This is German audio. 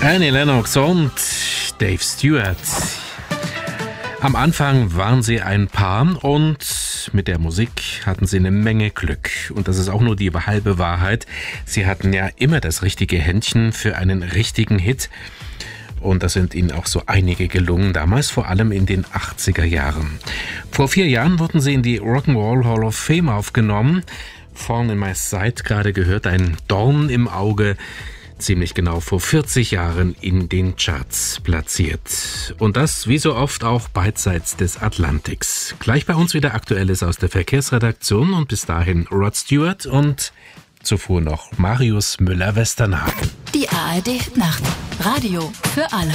Annie Lennox und Dave Stewart. Am Anfang waren sie ein Paar und mit der Musik hatten sie eine Menge Glück. Und das ist auch nur die halbe Wahrheit. Sie hatten ja immer das richtige Händchen für einen richtigen Hit. Und da sind ihnen auch so einige gelungen, damals vor allem in den 80er Jahren. Vor 4 Jahren wurden sie in die Rock'n'Roll Hall of Fame aufgenommen. Fallen in My Sight gerade gehört, ein Dorn im Auge. Ziemlich genau vor 40 Jahren in den Charts platziert. Und das, wie so oft, auch beidseits des Atlantiks. Gleich bei uns wieder Aktuelles aus der Verkehrsredaktion und bis dahin Rod Stewart und zuvor noch Marius Müller-Westernhagen. Die ARD Nacht. Radio für alle.